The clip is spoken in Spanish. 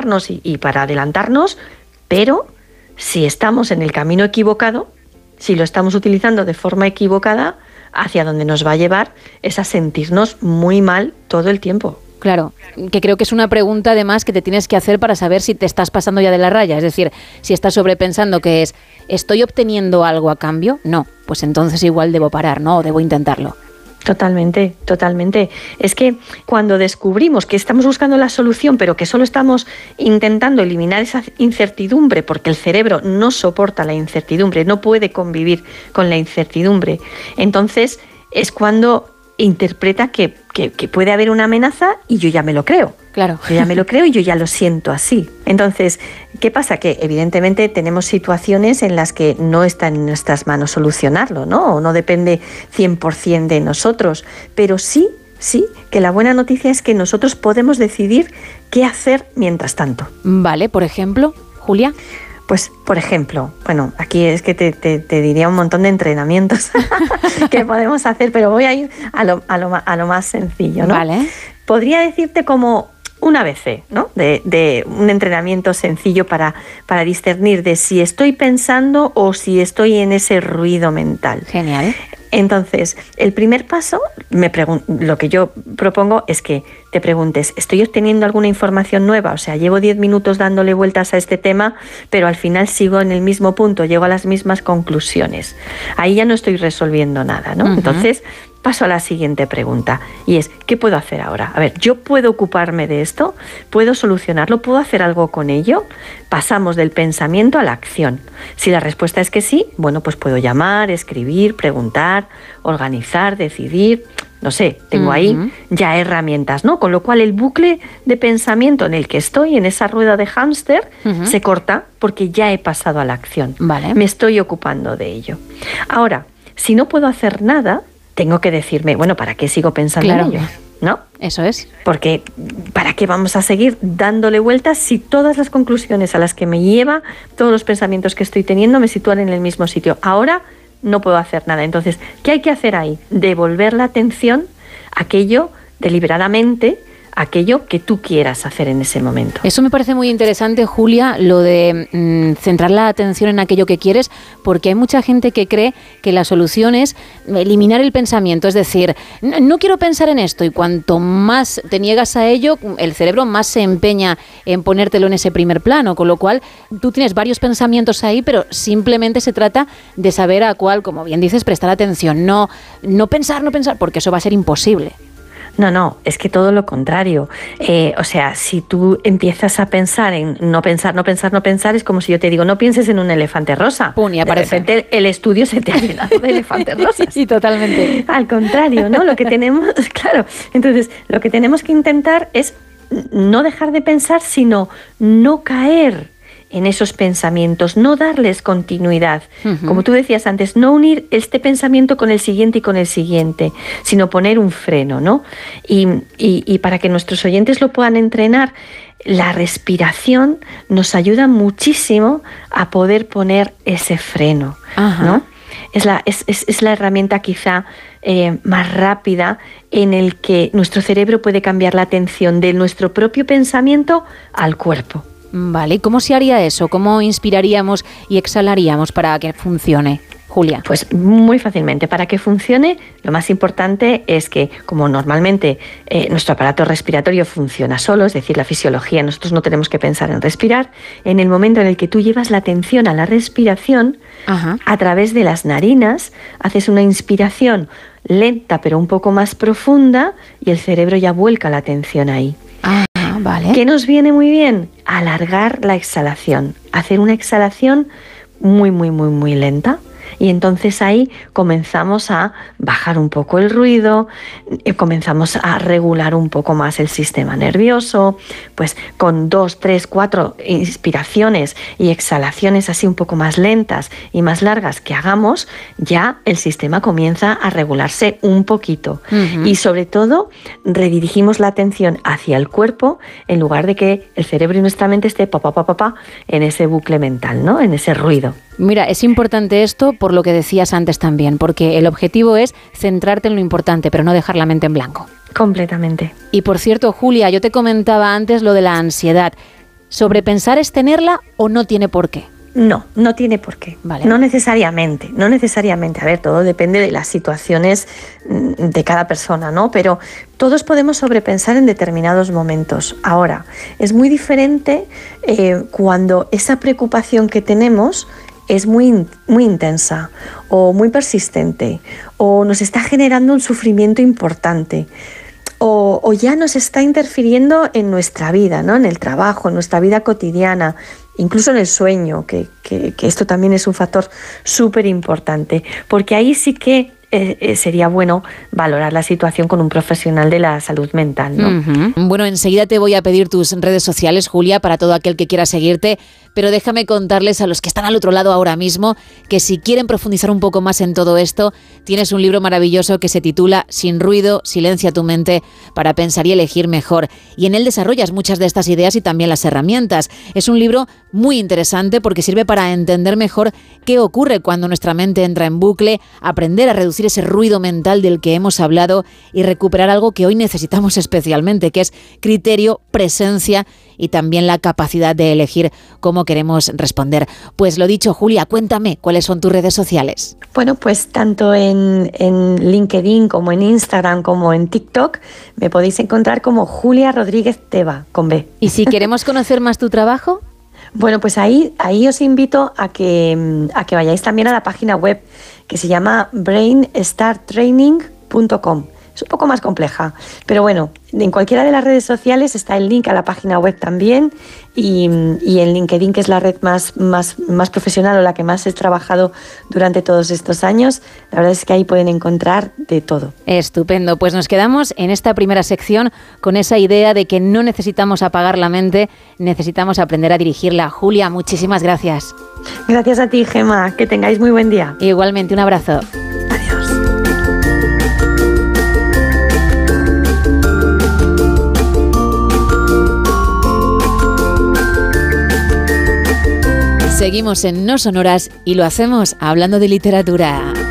adelantarnos y para adelantarnos, pero si estamos en el camino equivocado, si lo estamos utilizando de forma equivocada, hacia donde nos va a llevar es a sentirnos muy mal todo el tiempo. Claro, que creo que es una pregunta además que te tienes que hacer para saber si te estás pasando ya de la raya. Es decir, si estás sobrepensando que es, ¿estoy obteniendo algo a cambio? No, pues entonces igual debo parar, ¿no? O debo intentarlo. Totalmente, totalmente. Es que cuando descubrimos que estamos buscando la solución, pero que solo estamos intentando eliminar esa incertidumbre, porque el cerebro no soporta la incertidumbre, no puede convivir con la incertidumbre, entonces es cuando interpreta que puede haber una amenaza y yo ya me lo creo. Claro. Yo ya me lo creo y yo ya lo siento así. Entonces, ¿qué pasa? Que evidentemente tenemos situaciones en las que no está en nuestras manos solucionarlo, ¿no? O no depende 100% de nosotros. Pero sí que la buena noticia es que nosotros podemos decidir qué hacer mientras tanto. Vale, por ejemplo, Julia. Pues, por ejemplo, bueno, aquí es que te diría un montón de entrenamientos que podemos hacer, pero voy a ir a lo más sencillo, ¿no? Vale. Podría decirte como un ABC, ¿no? De un entrenamiento sencillo para discernir de si estoy pensando o si estoy en ese ruido mental. Genial. Entonces, el primer paso, lo que yo propongo es que te preguntes, ¿estoy obteniendo alguna información nueva? O sea, llevo 10 minutos dándole vueltas a este tema, pero al final sigo en el mismo punto, llego a las mismas conclusiones. Ahí ya no estoy resolviendo nada, ¿no? Uh-huh. Entonces, paso a la siguiente pregunta, y es, ¿qué puedo hacer ahora? A ver, ¿yo puedo ocuparme de esto? ¿Puedo solucionarlo? ¿Puedo hacer algo con ello? Pasamos del pensamiento a la acción. Si la respuesta es que sí, bueno, pues puedo llamar, escribir, preguntar, organizar, decidir. No sé, tengo ahí ya herramientas, ¿no? Con lo cual el bucle de pensamiento en el que estoy, en esa rueda de hámster, se corta porque ya he pasado a la acción. Vale. Me estoy ocupando de ello. Ahora, si no puedo hacer nada, tengo que decirme, bueno, ¿para qué sigo pensando en ello? ¿No? Eso es. Porque ¿para qué vamos a seguir dándole vueltas si todas las conclusiones a las que me lleva, todos los pensamientos que estoy teniendo me sitúan en el mismo sitio? Ahora no puedo hacer nada. Entonces, ¿qué hay que hacer ahí? Devolver la atención a aquello deliberadamente, aquello que tú quieras hacer en ese momento. Eso me parece muy interesante, Julia, lo de centrar la atención en aquello que quieres, porque hay mucha gente que cree que la solución es eliminar el pensamiento, es decir, no quiero pensar en esto, y cuanto más te niegas a ello, el cerebro más se empeña en ponértelo en ese primer plano, con lo cual tú tienes varios pensamientos ahí, pero simplemente se trata de saber a cuál, como bien dices, prestar atención, no pensar, porque eso va a ser imposible. No, es que todo lo contrario. O sea, si tú empiezas a pensar en no pensar, es como si yo te digo, no pienses en un elefante rosa. ¡Pum! Y aparece. De repente el estudio se te ha llenado de elefantes rosas. Sí, totalmente. Al contrario, ¿no? Lo que tenemos, claro. Entonces, lo que tenemos que intentar es no dejar de pensar, sino no caer en esos pensamientos, no darles continuidad. Como tú decías antes, no unir este pensamiento con el siguiente, sino poner un freno, ¿no? Y para que nuestros oyentes lo puedan entrenar, la respiración nos ayuda muchísimo a poder poner ese freno, ¿no? Es la herramienta quizá más rápida en el que nuestro cerebro puede cambiar la atención de nuestro propio pensamiento al cuerpo. Vale, ¿y cómo se haría eso? ¿Cómo inspiraríamos y exhalaríamos para que funcione, Julia? Pues muy fácilmente. Para que funcione, lo más importante es que, como normalmente nuestro aparato respiratorio funciona solo, es decir, la fisiología, nosotros no tenemos que pensar en respirar, en el momento en el que tú llevas la atención a la respiración, a través de las narinas, haces una inspiración lenta pero un poco más profunda y el cerebro ya vuelca la atención ahí. Vale. ¿Qué nos viene muy bien? Alargar la exhalación, hacer una exhalación muy, muy, muy, muy lenta. Y entonces ahí comenzamos a bajar un poco el ruido, comenzamos a regular un poco más el sistema nervioso, pues con 2, 3, 4 inspiraciones y exhalaciones así un poco más lentas y más largas que hagamos, ya el sistema comienza a regularse un poquito. Y sobre todo redirigimos la atención hacia el cuerpo en lugar de que el cerebro y nuestra mente esté en ese bucle mental, ¿no? En ese ruido. Mira, es importante esto por lo que decías antes también, porque el objetivo es centrarte en lo importante, pero no dejar la mente en blanco. Completamente. Y por cierto, Julia, yo te comentaba antes lo de la ansiedad. ¿Sobrepensar es tenerla o no tiene por qué? No, no tiene por qué. Vale. No necesariamente. A ver, todo depende de las situaciones de cada persona, ¿no? Pero todos podemos sobrepensar en determinados momentos. Ahora, es muy diferente cuando esa preocupación que tenemos es muy intensa o muy persistente o nos está generando un sufrimiento importante. O ya nos está interfiriendo en nuestra vida, ¿no? En el trabajo, en nuestra vida cotidiana, incluso en el sueño, que esto también es un factor súper importante, porque ahí sí que sería bueno valorar la situación con un profesional de la salud mental, ¿no? Uh-huh. Bueno, enseguida te voy a pedir tus redes sociales, Julia, para todo aquel que quiera seguirte, pero déjame contarles a los que están al otro lado ahora mismo que si quieren profundizar un poco más en todo esto, tienes un libro maravilloso que se titula Sin ruido, silencia tu mente para pensar y elegir mejor. Y en él desarrollas muchas de estas ideas y también las herramientas. Es un libro muy interesante porque sirve para entender mejor qué ocurre cuando nuestra mente entra en bucle, aprender a reducir ese ruido mental del que hemos hablado y recuperar algo que hoy necesitamos especialmente, que es criterio, presencia y también la capacidad de elegir cómo queremos responder. Pues lo dicho, Julia, cuéntame, ¿cuáles son tus redes sociales? Bueno, pues tanto en LinkedIn como en Instagram como en TikTok me podéis encontrar como Julia Rodríguez Teba, con B. ¿Y si queremos conocer más tu trabajo? Bueno, pues ahí os invito a que vayáis también a la página web que se llama brainstartraining.com. Es un poco más compleja, pero bueno, en cualquiera de las redes sociales está el link a la página web también y en LinkedIn, que es la red más profesional o la que más he trabajado durante todos estos años, la verdad es que ahí pueden encontrar de todo. Estupendo, pues nos quedamos en esta primera sección con esa idea de que no necesitamos apagar la mente, necesitamos aprender a dirigirla. Julia, muchísimas gracias. Gracias a ti, Gemma, que tengáis muy buen día. Igualmente, un abrazo. Adiós. Seguimos en No Sonoras y lo hacemos hablando de literatura.